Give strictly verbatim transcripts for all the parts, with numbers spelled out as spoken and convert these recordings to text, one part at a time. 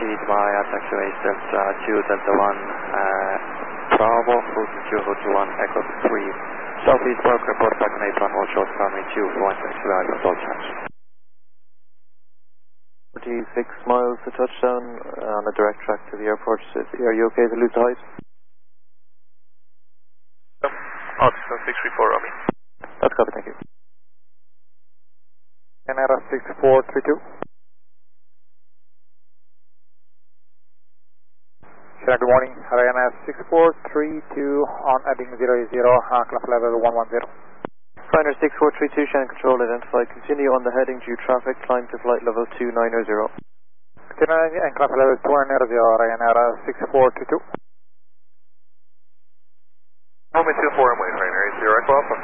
proceed via taxiway Delta two Delta one uh, Bravo, Hotel two Hotel one Echo three. Southeast Broker report back on eight one one short runway two four and taxi arrival at all times. forty-six miles to touchdown uh, on a direct track to the airport. Are you okay to lose the height? Yep. Altisan six three four Romeo. That's copy, thank you. Ryanair six four three two. Good morning, Ryanair six four three two on heading zero zero, aircraft level one one zero. Ryanair six four three two, Shannon Control identified. Continue on the heading due traffic, climb to flight level two nine zero. Continue aircraft level two nine zero, Ryanair six four two two. Romeo two four, I'm waiting, Ryanair eight zero, Echo Alpha.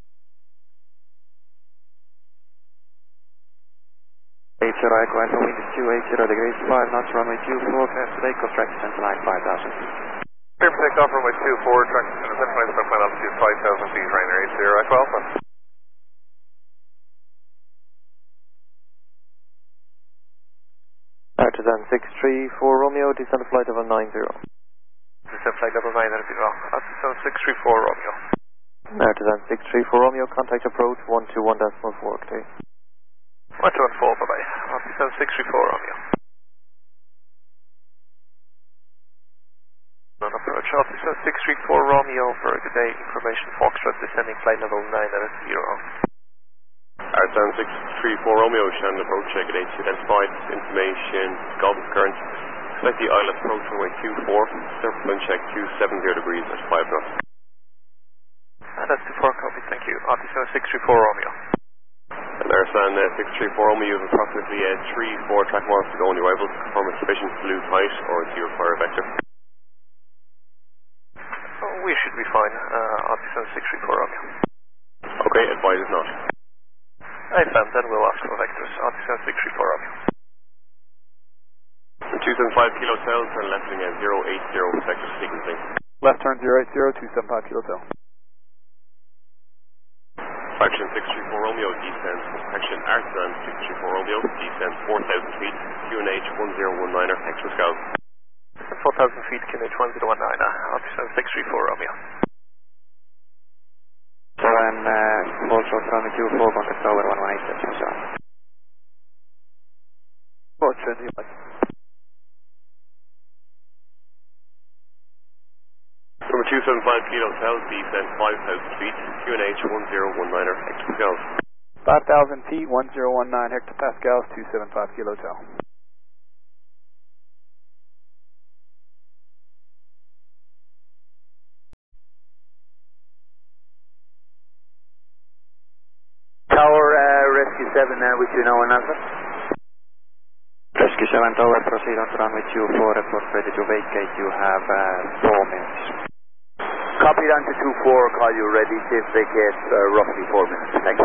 eight zero Echo Alpha, wind is two eighty degrees, five knots, runway two four, clear today, coast track center line five thousand. Clear for takeoff, runway two four, track center line five thousand, final altitude five thousand feet, Ryanair eight zero, Echo Alpha. Artisan six three four Romeo, descend flight level nine zero. Descend flight level nine zero, Artisan six three four Romeo. Artisan six three four Romeo, contact approach one two one decimal four, okay. one two one four, bye bye. Artisan six three four Romeo. On approach, Artisan six three four Romeo for a good day, information Foxtrot, descending flight level nine zero. Artisan six three four Romeo, Shannon approach, check it eight two identified, information, Gulf current, select the islet approach runway two four, surface wind check two seven zero degrees at five knots. And that's two four, copy, thank you. Artisan six three four Romeo. And Artisan uh, six three four Romeo, you have approximately uh, three four track miles to go on your arrival, confirm a sufficient to lose height, or do you require a vector? Oh, we should be fine, uh, Artisan six three four Romeo. Okay, advise if not. I found that, we'll ask for vectors, Artisan six three four Romeo. two seven five Kilo Hotel, turn left wing at zero eight zero, vector sequencing. Left turn zero eight zero, two seven five Kilo Hotel. Fraction six three four Romeo, descends, fraction Artisan six three four Romeo, descends four thousand feet, Q N H one zero one niner, extra scout. four thousand feet, Q N H one zero one niner, Artisan six three four Romeo. So I'm uh, full short runway two four, contact tower one one eight, that's myself. Roger, you might. Number two seven five Kilo Hotel, descend five thousand feet, Q N H one zero one niner, hectopascals. five thousand feet, one zero one nine hectopascals, two seven five Kilo Hotel. Tower, uh, Rescue seven, uh, with you now on Alpha. Rescue seven Tower, proceed on to runway two four, report ready to vacate, you have uh, four minutes. Copy down to two four, call you ready, safe vacate, uh, roughly four minutes. Thanks.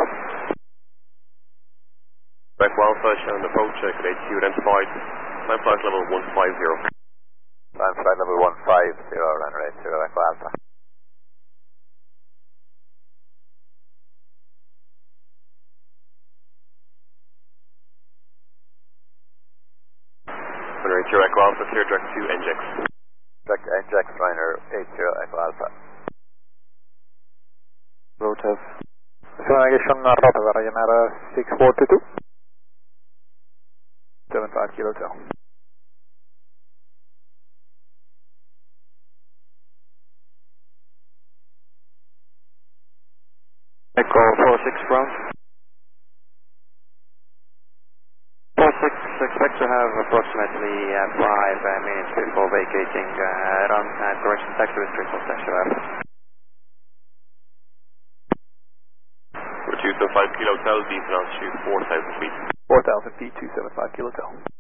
Echo Alpha, Shannon approach, check it eight two identified, climb flight level one five zero. Climb flight level one five zero, runner eight zero, Echo Alpha. Runner eight zero, Echo Alpha, clear direct to N J X. Direct N J X, runner eight zero, Echo Alpha. Rotav. Navigation Rotav, Ryanair six four two two. seven five Kilo Hotel. Echo four six ground. four six, expect to have approximately uh, five uh, minutes before vacating uh, run uh, correction taxi with triple taxi arrival. two seven five Kilo Hotel, descend altitude four thousand feet. four thousand feet, two seven five Kilo Hotel.